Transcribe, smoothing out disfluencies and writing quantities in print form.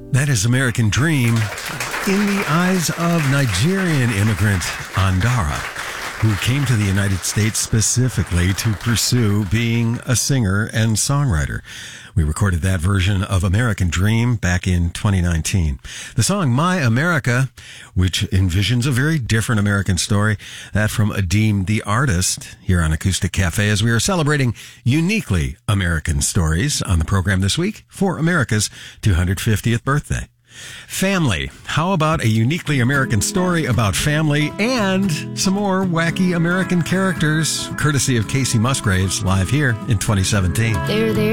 That is American Dream in the eyes of Nigerian immigrant Andara, who came to the United States specifically to pursue being a singer and songwriter. We recorded that version of American Dream back in 2019. The song My America, which envisions a very different American story, that from Adeem the Artist here on Acoustic Cafe, as we are celebrating uniquely American stories on the program this week for America's 250th birthday. Family. How about a uniquely American story about family and some more wacky American characters, courtesy of Casey Musgraves, live here in 2017. There.